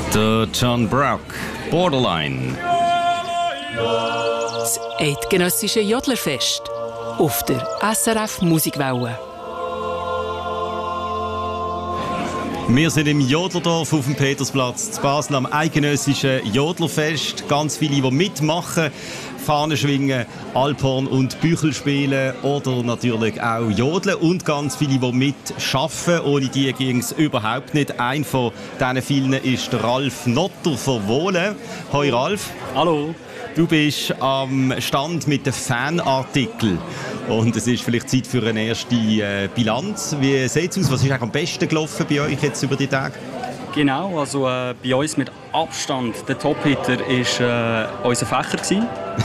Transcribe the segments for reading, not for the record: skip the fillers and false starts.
Der John Brock, Borderline. Das eidgenössische Jodlerfest auf der SRF Musikwelle. Wir sind im Jodlerdorf auf dem Petersplatz zu Basel am eidgenössischen Jodlerfest. Ganz viele, die mitmachen, Fahnen schwingen, Alphorn und Büchel spielen oder natürlich auch jodeln. Und ganz viele, die mitarbeiten. Ohne die ging es überhaupt nicht. Ein von diesen vielen ist der Ralf Notter von Wohlen. Hoi Ralf. Hallo. Du bist am Stand mit den Fanartikeln. Und es ist vielleicht Zeit für eine erste Bilanz. Wie sieht es aus? Was ist eigentlich am besten gelaufen bei euch jetzt über die Tage? Genau, also bei uns mit Abstand der Top-Hitter war unser Fächer gewesen.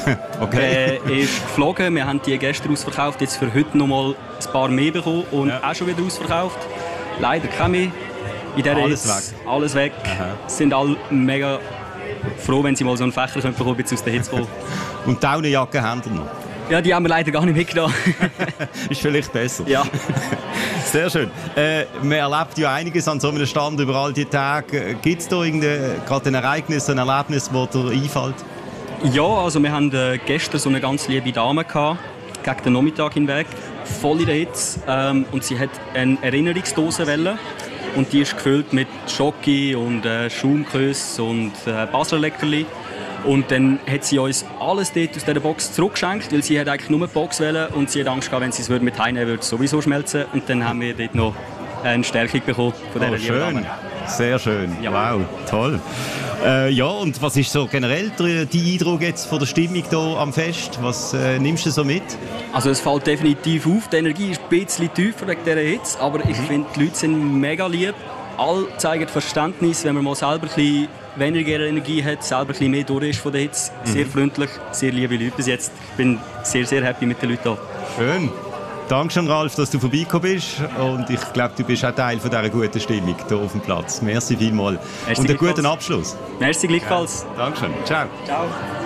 Okay. Er ist geflogen. Wir haben die gestern ausverkauft, jetzt für heute noch mal ein paar mehr bekommen und auch schon wieder ausverkauft. Leider kein mehr. In dieser Alles Hitze, weg. Alles weg. Sind alle mega froh, wenn sie mal so einen Fächer bekommen können, aus der Hitze kommen. Und die Daunenjacke haben wir noch? Ja, die haben wir leider gar nicht mitgenommen. Ist vielleicht besser. Ja. Sehr schön. Man erlebt ja einiges an so einem Stand über all die Tage. Gibt es da gerade ein Ereignis, ein Erlebnis, das dir einfällt? Ja, also wir haben gestern so eine ganz liebe Dame gehabt, gegen den Nachmittag hinweg, voll in der Hitze. Und sie hat eine Erinnerungsdose wollen. Und die ist gefüllt mit Schoki und Schaumküsse und Baslerleckerli. Und dann hat sie uns alles dort aus dieser Box zurückgeschenkt, weil sie hat eigentlich nur eine Box wollen und sie hat Angst gehabt, wenn sie es mit heimnehmen würde, es sowieso schmelzen. Und dann haben wir dort noch eine Stärkung bekommen von dieser lieben Schön. Dame. Sehr schön. Ja. Wow, toll. Ja, und was ist so generell dein Eindruck jetzt von der Stimmung hier am Fest? Was nimmst du so mit? Also es fällt definitiv auf, die Energie ist ein bisschen tiefer wegen dieser Hitze, aber ich finde, die Leute sind mega lieb. Alle zeigen Verständnis, wenn man mal selber ein bisschen weniger Energie hat, selber ein bisschen mehr durch ist von der Hitze. Sehr freundlich, sehr liebe Leute bis jetzt. Ich bin sehr, sehr happy mit den Leuten hier. Schön. Dankeschön, Ralf, dass du vorbeigekommen bist. Und ich glaube, du bist auch Teil von dieser guten Stimmung hier auf dem Platz. Merci vielmals. Merci und einen gleichfalls. guten Abschluss. Merci gleichfalls. Dankeschön. Ciao. Ciao.